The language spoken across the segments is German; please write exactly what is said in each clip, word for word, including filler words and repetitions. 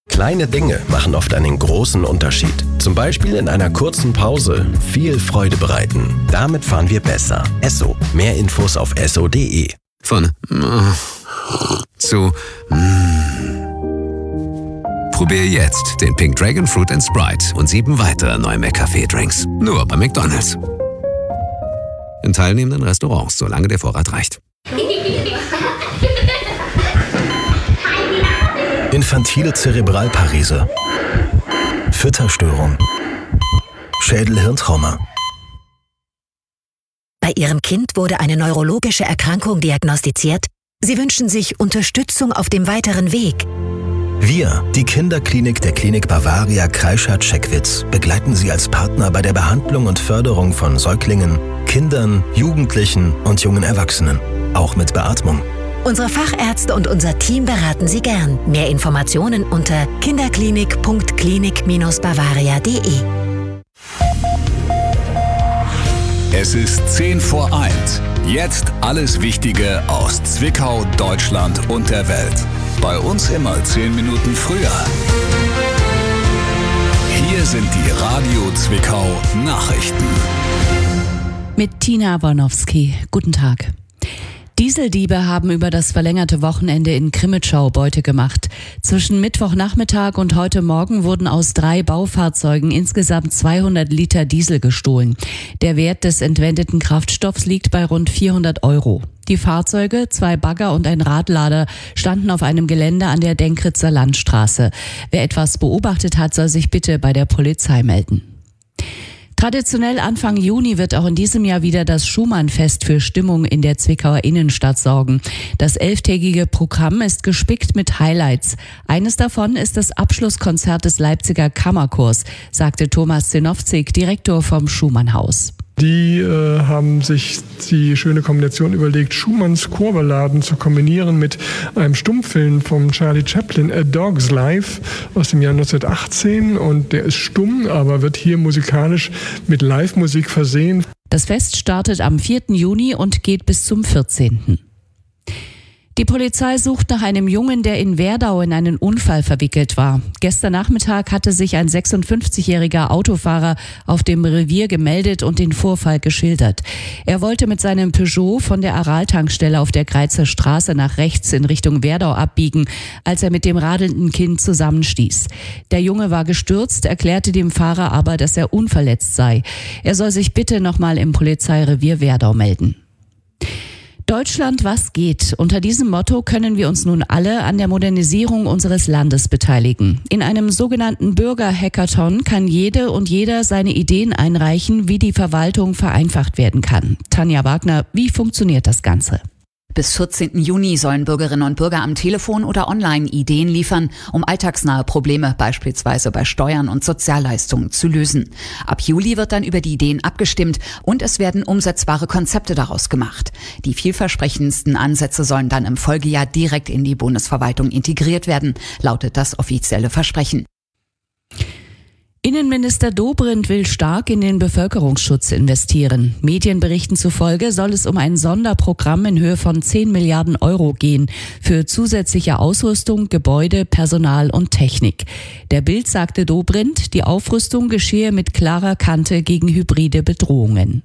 Kleine Dinge machen oft einen großen Unterschied. Zum Beispiel in einer kurzen Pause viel Freude bereiten. Damit fahren wir besser. Esso. Mehr Infos auf esso punkt de. Von mm, zu mm. Probier jetzt den Pink Dragon Fruit and Sprite und sieben weitere neue McCafé-Drinks. Nur bei McDonald's. In teilnehmenden Restaurants, solange der Vorrat reicht. Infantile Zerebralparese, Fütterstörung, Schädel-Hirntrauma. Bei Ihrem Kind wurde eine neurologische Erkrankung diagnostiziert. Sie wünschen sich Unterstützung auf dem weiteren Weg. Wir, die Kinderklinik der Klinik Bavaria Kreischath-Checkwitz, begleiten Sie als Partner bei der Behandlung und Förderung von Säuglingen, Kindern, Jugendlichen und jungen Erwachsenen, auch mit Beatmung. Unsere Fachärzte und unser Team beraten Sie gern. Mehr Informationen unter kinderklinik punkt klinik bavaria punkt de. Es ist zehn vor eins. Jetzt alles Wichtige aus Zwickau, Deutschland und der Welt. Bei uns immer zehn Minuten früher. Hier sind die Radio Zwickau Nachrichten. Mit Tina Bornowski. Guten Tag. Dieseldiebe haben über das verlängerte Wochenende in Crimmitschau Beute gemacht. Zwischen Mittwochnachmittag und heute Morgen wurden aus drei Baufahrzeugen insgesamt zweihundert Liter Diesel gestohlen. Der Wert des entwendeten Kraftstoffs liegt bei rund vierhundert Euro. Die Fahrzeuge, zwei Bagger und ein Radlader, standen auf einem Gelände an der Denkritzer Landstraße. Wer etwas beobachtet hat, soll sich bitte bei der Polizei melden. Traditionell Anfang Juni wird auch in diesem Jahr wieder das Schumann-Fest für Stimmung in der Zwickauer Innenstadt sorgen. Das elftägige Programm ist gespickt mit Highlights. Eines davon ist das Abschlusskonzert des Leipziger Kammerchors, sagte Thomas Zinowczyk, Direktor vom Schumann-Haus. Die äh, haben sich die schöne Kombination überlegt, Schumanns Chorballaden zu kombinieren mit einem Stummfilm von Charlie Chaplin, A Dog's Life, aus dem Jahr neunzehnhundertachtzehn. Und der ist stumm, aber wird hier musikalisch mit Live-Musik versehen. Das Fest startet am vierten Juni und geht bis zum vierzehnten Die Polizei sucht nach einem Jungen, der in Werdau in einen Unfall verwickelt war. Gestern Nachmittag hatte sich ein sechsundfünfzigjähriger Autofahrer auf dem Revier gemeldet und den Vorfall geschildert. Er wollte mit seinem Peugeot von der Aral-Tankstelle auf der Greizer Straße nach rechts in Richtung Werdau abbiegen, als er mit dem radelnden Kind zusammenstieß. Der Junge war gestürzt, erklärte dem Fahrer aber, dass er unverletzt sei. Er soll sich bitte nochmal im Polizeirevier Werdau melden. Deutschland, was geht? Unter diesem Motto können wir uns nun alle an der Modernisierung unseres Landes beteiligen. In einem sogenannten Bürger-Hackathon kann jede und jeder seine Ideen einreichen, wie die Verwaltung vereinfacht werden kann. Tanja Wagner, wie funktioniert das Ganze? Bis vierzehnten Juni sollen Bürgerinnen und Bürger am Telefon oder online Ideen liefern, um alltagsnahe Probleme, beispielsweise bei Steuern und Sozialleistungen, zu lösen. Ab Juli wird dann über die Ideen abgestimmt und es werden umsetzbare Konzepte daraus gemacht. Die vielversprechendsten Ansätze sollen dann im Folgejahr direkt in die Bundesverwaltung integriert werden, lautet das offizielle Versprechen. Innenminister Dobrindt will stark in den Bevölkerungsschutz investieren. Medienberichten zufolge soll es um ein Sonderprogramm in Höhe von zehn Milliarden Euro gehen für zusätzliche Ausrüstung, Gebäude, Personal und Technik. Der Bild sagte Dobrindt, die Aufrüstung geschehe mit klarer Kante gegen hybride Bedrohungen.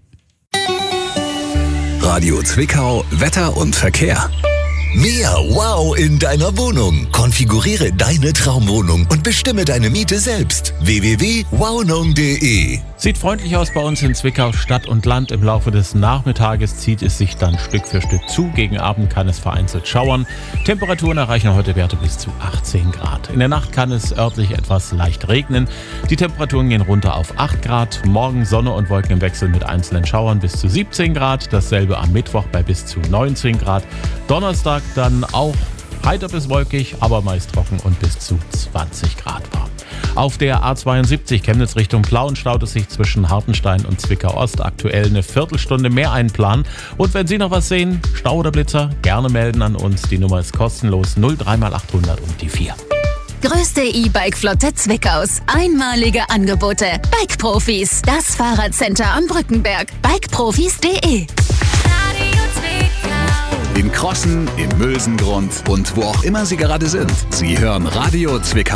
Radio Zwickau, Wetter und Verkehr. Mehr Wow in deiner Wohnung. Konfiguriere deine Traumwohnung und bestimme deine Miete selbst. w w w punkt wownung punkt de. Sieht freundlich aus bei uns in Zwickau, Stadt und Land. Im Laufe des Nachmittages zieht es sich dann Stück für Stück zu. Gegen Abend kann es vereinzelt schauern. Temperaturen erreichen heute Werte bis zu achtzehn Grad. In der Nacht kann es örtlich etwas leicht regnen. Die Temperaturen gehen runter auf acht Grad. Morgen Sonne und Wolken im Wechsel mit einzelnen Schauern bis zu siebzehn Grad. Dasselbe am Mittwoch bei bis zu neunzehn Grad. Donnerstag dann auch heiter bis wolkig, aber meist trocken und bis zu zwanzig Grad warm. Auf der A zweiundsiebzig Chemnitz Richtung Plauen staut es sich zwischen Hartenstein und Zwickau Ost. Aktuell eine Viertelstunde mehr einplanen. Und wenn Sie noch was sehen, Stau oder Blitzer, gerne melden an uns. Die Nummer ist kostenlos null drei mal achthundert und die vier. Größte E-Bike-Flotte Zwickaus. Einmalige Angebote. Bike-Profis. Das Fahrradcenter am Brückenberg. bikeprofis punkt de. In Crossen, im Mösengrund und wo auch immer Sie gerade sind. Sie hören Radio Zwickau.